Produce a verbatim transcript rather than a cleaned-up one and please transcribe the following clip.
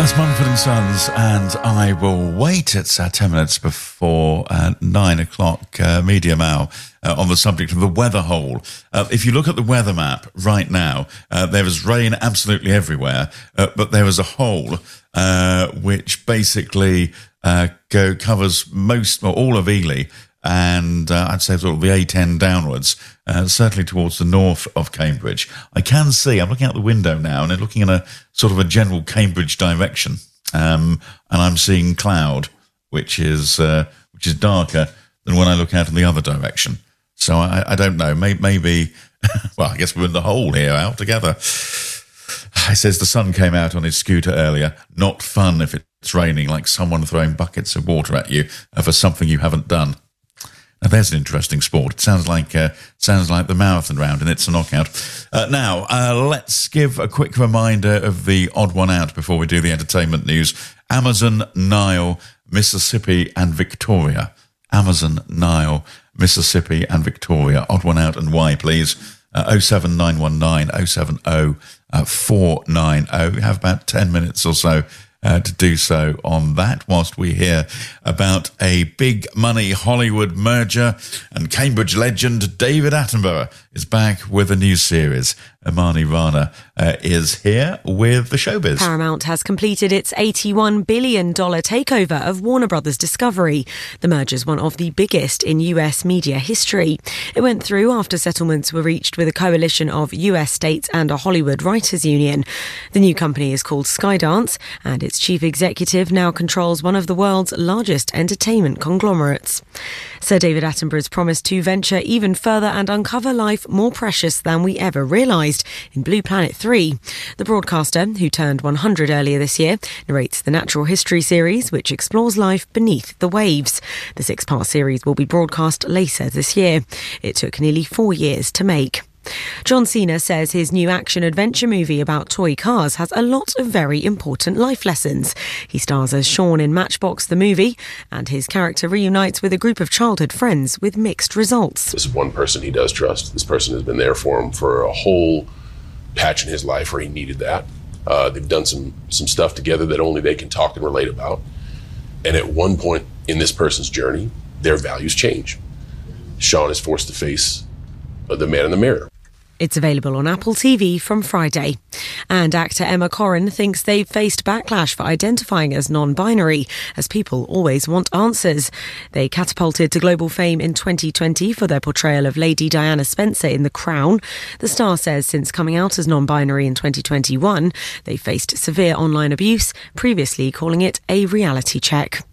That's Mumford and Sons, and I will wait. It's uh, ten minutes before uh, nine o'clock, uh, Media Now, uh, on the subject of the weather hole. Uh, if you look at the weather map right now, uh, there is rain absolutely everywhere, uh, but there is a hole uh, which basically uh, go covers most or all of Ely, and uh, I'd say sort of the A ten downwards, uh, certainly towards the north of Cambridge. I can see, I'm looking out the window now, and I'm looking in a sort of a general Cambridge direction, um, and I'm seeing cloud, which is uh, which is darker than when I look out in the other direction. So I, I don't know, maybe, maybe well, I guess we're in the hole here out together. He says the sun came out on his scooter earlier. Not fun if it's raining, like someone throwing buckets of water at you for something you haven't done. Now, there's an interesting sport. It sounds like uh, sounds like the marathon round, and it's a knockout. Uh, now, uh, let's give a quick reminder of the odd one out before we do the entertainment news. Amazon, Nile, Mississippi, and Victoria. Amazon, Nile, Mississippi, and Victoria. Odd one out, and why, please? Uh, oh seven nine one nine oh seven oh four nine oh. We have about ten minutes or so Uh, to do so on that, whilst we hear about a big money Hollywood merger, and Cambridge legend David Attenborough is back with a new series. Amani Rana uh, is here with the showbiz. Paramount has completed its eighty-one billion dollars takeover of Warner Brothers Discovery. The merger is one of the biggest in U S media history. It went through after settlements were reached with a coalition of U S states and a Hollywood writers' union. The new company is called Skydance, and its chief executive now controls one of the world's largest entertainment conglomerates. Sir David Attenborough's promised to venture even further and uncover life more precious than we ever realised in Blue Planet three. The broadcaster, who turned one hundred earlier this year, narrates the natural history series, which explores life beneath the waves. The six-part series will be broadcast later this year. It took nearly four years to make. John Cena says his new action-adventure movie about toy cars has a lot of very important life lessons. He stars as Sean in Matchbox the movie, and his character reunites with a group of childhood friends with mixed results. This is one person he does trust. This person has been there for him for a whole patch in his life where he needed that. Uh, they've done some, some stuff together that only they can talk and relate about. And at one point in this person's journey, their values change. Sean is forced to face the man in the mirror. It's available on Apple T V from Friday. And actor Emma Corrin thinks they've faced backlash for identifying as non-binary, as people always want answers. They catapulted to global fame in twenty twenty for their portrayal of Lady Diana Spencer in The Crown. The star says since coming out as non-binary in twenty twenty-one, they faced severe online abuse, previously calling it a reality check.